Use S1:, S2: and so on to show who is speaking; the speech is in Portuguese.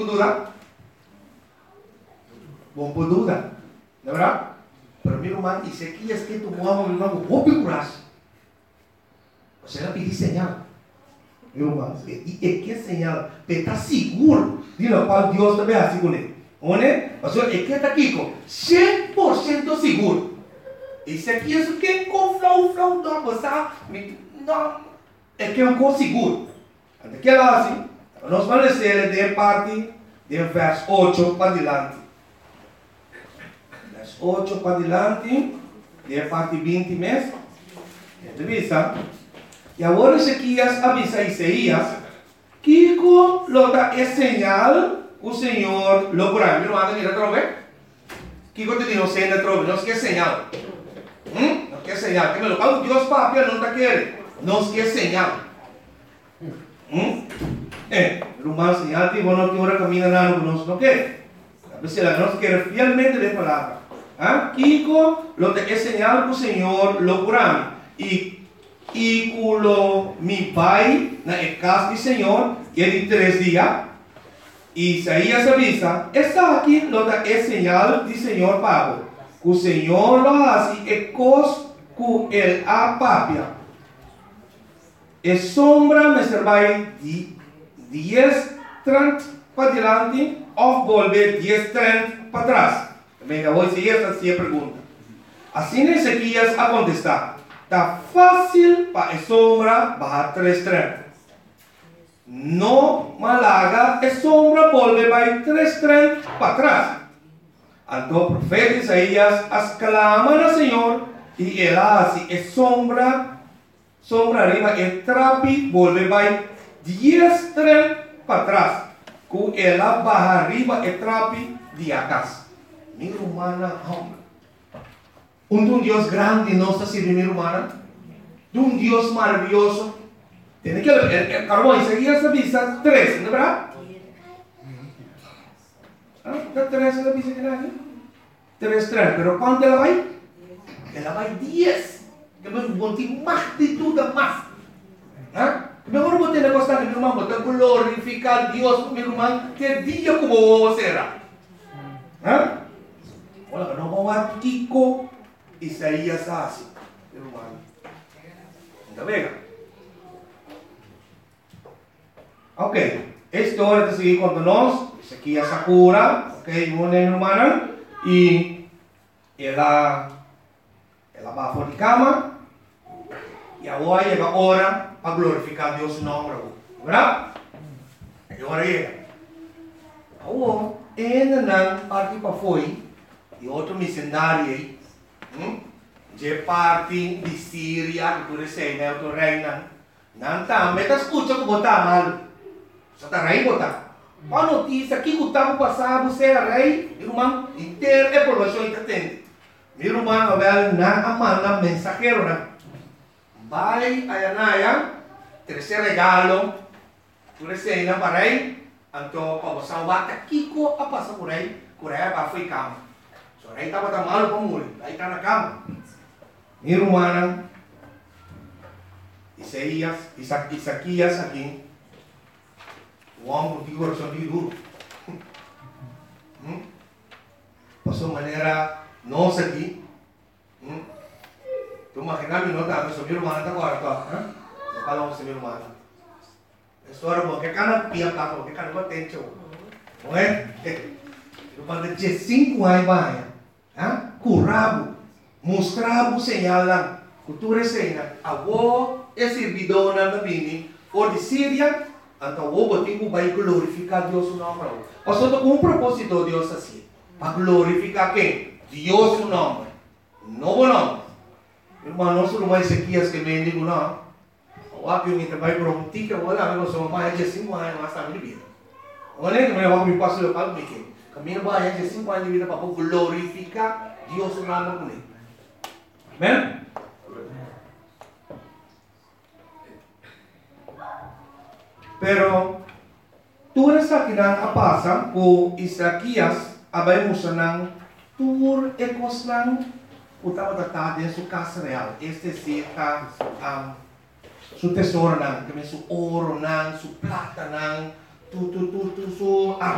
S1: dura? Bom por dura, não é verdade? Pero meu irmão, Ezequias que tomou a meu irmão, vou procurar. Você não pediu señal. Meu irmão, e que señal? Está seguro de lo qual Deus também assegura. Onde? Pastor, e que está aqui com 100% seguro. Ezequias que com flow, não passar, não, é que eu seguro. Até que lá assim, nós vamos ler de parte de verso 8 para adiante. Verso 8 para adiante, de parte 20 mesmo. Entrevista. E agora Ezequias avisa a Isaías que com lota é señal o Senhor lo curará. Não anda aqui trove? Que te diz não sei na trove, não quer señal. Não quer señal. Que me lo pago Deus papel não está querendo. Não quer señal. Rumah señal que bueno que ahora camina nada conosco, ¿no qué? A veces la nos quiere fielmente de palabra. Kiko lo que es señal que o Senhor lo curará. E culo mi pai na casa do Senhor, que é de 3 dias. Isaías avisa, está aqui lo que é señal do Senhor Pablo. Que o Senhor lo hace e cos que ele apapia. E sombra me servai de 10-30 para diante ou volver 10-30 para trás. Também hoje se esta é a pergunta. Assim Ezequias a contestar. Está fácil para a sombra bajar 3-30. No malaga a sombra volve vai 3-30 para trás. Então o profeta Isaías exclama ao Senhor e ele hace a sombra arriba e trapi volve vai 10-30 para trás. Com ela barra arriba e trapi de atrás. Minha humana homem. Um Deus grande não está servindo minha humana. De um Deus maravilhoso. Tem que carbono, Isaías avisa 3, não é verdade? Está 3 ela avisa que não é? 3, pero quanto ela vai? Ela vai 10. Que me botar mais de tudo, mais. Mejor vou ter negócio que meu irmão, vou glorificar Deus, meu irmão, que dia como você será. Olha, não vamos a Kiko Isaías assim, meu irmão. Está bem? Ok, esta história está seguindo com nós. Isso aqui é Sakura, ok, meu irmão, e ela vai fora de cama. E agora chega a hora para glorificar Deus no nome, verdade? Agora chega. Agora, ainda não parte para foi e outro missionário aí, de parte de Síria, que tu recebe, né, outro reino, não está, mas está escutando como está mal. Só está rei botar. A notícia que o tempo passado você é rei, irmão, inteiro é informação que tem. Meu irmão, não manda mensageiro, né? Vai a Anaya, terceiro regalo, tu recebe para rei, então para você bata Kiko a passar por aí para foi cama. So rei estava tão malo para morrer, aí está na cama. Minha irmã, Isaquias aqui, o homem que coração de duro. Passou maneira nossa aqui. Tu imaginas que não está, mas o meu irmão está agora, tá? Eu falo com o meu irmão. A história é que cada pia está, que cada uma tem show. Não é? Eu falo de 5 anos vai, curado, mostrava o sinal lá, cultura cena, avô é servidor na Bini, ou de Síria, então o botigo vai glorificar Deus no nome. Pastor, com um propósito Deus assim, para glorificar quem? Deus no nome, novo nome. Irmão, não sou mais Ezequias que me digo não. O aqui eu me trabalho por um tique, eu vou lá, eu sou mais de 5 anos, mas está minha vida. Olha que eu me passo eu falo que caminho mais de 5 anos de vida para glorificar Deus no nome dele. Amém? Pero tu essa que não passa com Isaquias, abai musanang tur ekoslang utama tatade su casa real. Este sí está su tesoro nang, kami su oro nang, su plata nang, su